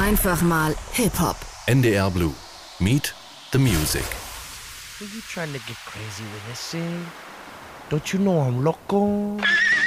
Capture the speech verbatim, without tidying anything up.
Einfach mal Hip-Hop. N D R Blue. Meet the Music. Are you trying to get crazy with this thing? Don't you know I'm loco?